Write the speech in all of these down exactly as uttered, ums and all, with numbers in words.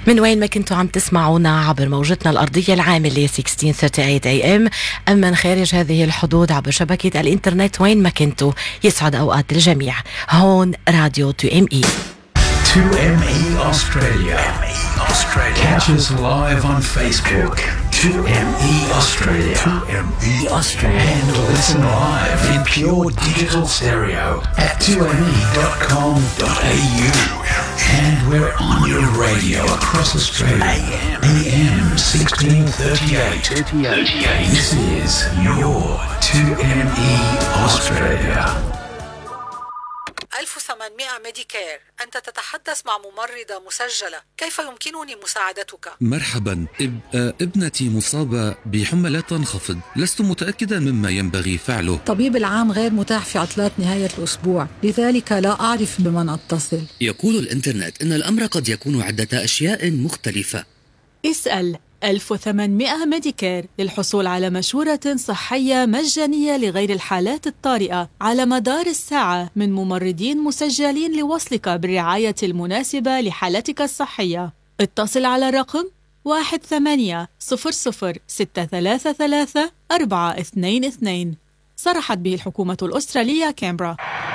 من وين ما كنتوا عم تسمعونا عبر موجتنا الأرضية العاملة ستة عشر ثلاثين إيه إم، أم من خارج هذه الحدود عبر شبكة الإنترنت وين ما كنتوا، يسعد أوقات الجميع. هون راديو تو إم إي. تو إم إي Australia. Catch us live on Facebook. تو إم إي Australia. تو إم إي Australia. And listen live in pure digital stereo at two m e dot com dot a u. And we're on your radio across Australia. A M sixteen thirty-eight. This is your two M E Australia. ألف وثمانمائة ميديكير. أنت تتحدث مع ممرضة مسجلة. كيف يمكنني مساعدتك؟ مرحبا. إب... ابنتي مصابة بحمى لا تنخفض. لست متأكدا مما ينبغي فعله. طبيب العام غير متاح في عطلات نهاية الأسبوع، لذلك لا أعرف بمن أتصل. يقول الإنترنت إن الأمر قد يكون عدة أشياء مختلفة. اسأل ألف وثمانمائة ميديكير للحصول على مشورة صحية مجانية لغير الحالات الطارئة على مدار الساعة من ممرضين مسجلين لوصلك بالرعاية المناسبة لحالتك الصحية. اتصل على الرقم واحد ثمانية صفر صفر ستة ثلاثة ثلاثة أربعة اثنين اثنين. صرحت به الحكومة الأسترالية كامبرا.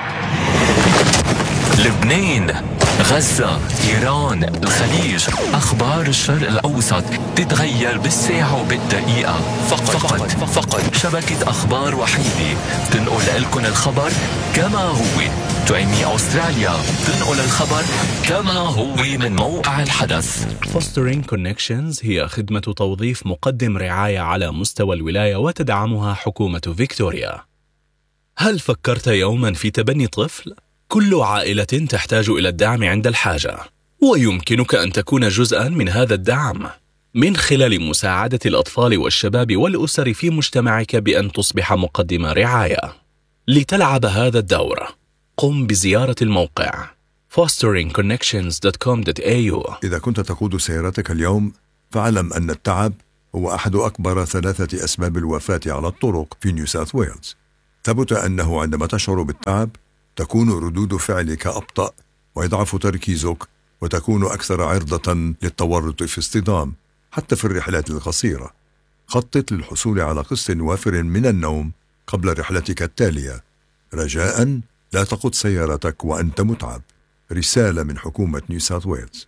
لبنان، غزة، إيران، الخليج، أخبار الشرق الأوسط تتغير بالساعة وبالدقيقة. فقط فقط, فقط شبكة أخبار وحيدة تنقل لكم الخبر كما هو. تو إم إي أستراليا تنقل الخبر كما هو من موقع الحدث. Fostering Connections هي خدمة توظيف مقدم رعاية على مستوى الولاية وتدعمها حكومة فيكتوريا. هل فكرت يوما في تبني طفل؟ كل عائلة تحتاج إلى الدعم عند الحاجة، ويمكنك أن تكون جزءاً من هذا الدعم من خلال مساعدة الأطفال والشباب والأسر في مجتمعك بأن تصبح مقدم رعاية. لتلعب هذا الدور، قم بزيارة الموقع fostering connections dot com dot a u. إذا كنت تقود سيارتك اليوم فاعلم أن التعب هو أحد أكبر ثلاثة أسباب الوفاة على الطرق في نيو ساوث ويلز. ثبت أنه عندما تشعر بالتعب تكون ردود فعلك أبطأ ويضعف تركيزك وتكون أكثر عرضة للتورط في اصطدام حتى في الرحلات القصيرة. خطط للحصول على قسط وافر من النوم قبل رحلتك التالية. رجاءً لا تقود سيارتك وأنت متعب. رسالة من حكومة نيو ساوث ويلز.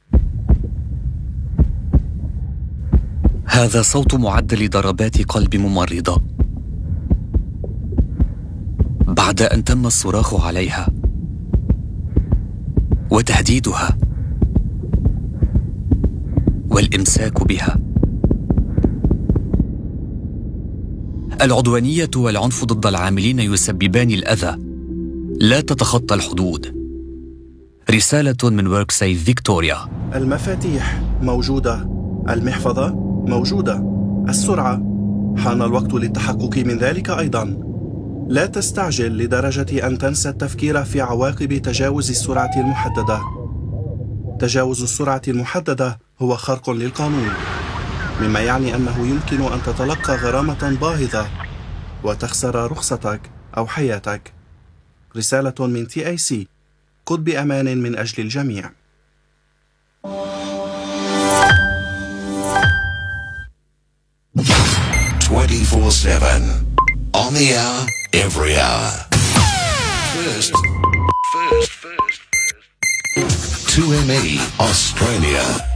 هذا صوت معدل ضربات قلب ممرضة بعد أن تم الصراخ عليها وتهديدها والإمساك بها. العدوانية والعنف ضد العاملين يسببان الأذى. لا تتخطى الحدود. رسالة من وركسيف فيكتوريا. المفاتيح موجودة، المحفظة موجودة، السرعة حان الوقت للتحقق من ذلك أيضاً. لا تستعجل لدرجة أن تنسى التفكير في عواقب تجاوز السرعة المحددة. تجاوز السرعة المحددة هو خرق للقانون، مما يعني أنه يمكن أن تتلقى غرامة باهظة وتخسر رخصتك أو حياتك. رسالة من تي آي سي. قد بأمان من أجل الجميع. twenty-four seven on the hour, every hour. First, first, first, first. two M E Australia.